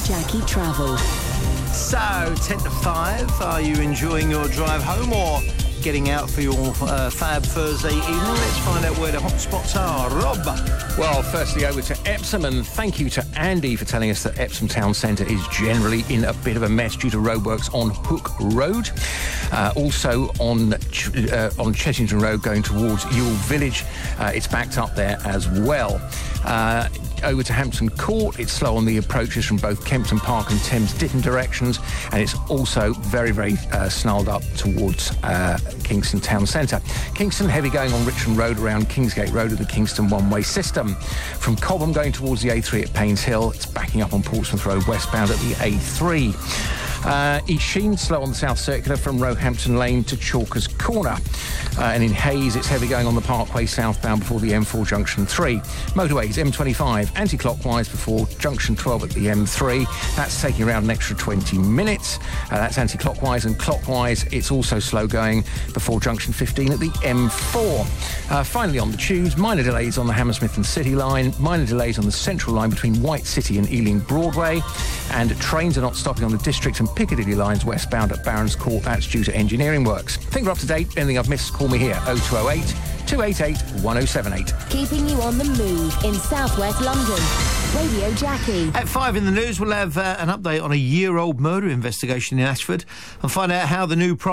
Jackie Travel. So, 10 to 5, are you enjoying your drive home or getting out for your fab Thursday evening? Let's find out where the hot spots are. Rob? Well, firstly over to Epsom, and thank you to Andy for telling us that Epsom Town Centre is generally in a bit of a mess due to roadworks on Hook Road. Also on Chessington Road going towards Ewell Village, it's backed up there as well. Over to Hampton Court, it's slow on the approaches from both Kempton Park and Thames Ditton directions, and it's also very, very snarled up towards Kingston Town Centre. Kingston, heavy going on Richmond Road around Kingsgate Road with the Kingston one-way system. From Cobham going towards the A3 at Paynes Hill, it's backing up on Portsmouth Road westbound at the A3. East Sheen, slow on the South Circular from Roehampton Lane to Chalkers Corner. And in Hayes, it's heavy going on the Parkway southbound before the M4 Junction 3. Motorways, M25, anti-clockwise before Junction 12 at the M3. That's taking around an extra 20 minutes. That's anti-clockwise, and clockwise, it's also slow going before Junction 15 at the M4. Finally, on the tubes, minor delays on the Hammersmith and City line, minor delays on the Central line between White City and Ealing Broadway, and trains are not stopping on the District and Piccadilly lines westbound at Barons Court. That's due to engineering works. Think we're up to date. Anything I've missed, call me here, 0208 288 1078. Keeping you on the move in southwest London. Radio Jackie. At 5 in the news, we'll have an update on a year-old murder investigation in Ashford and find out how the new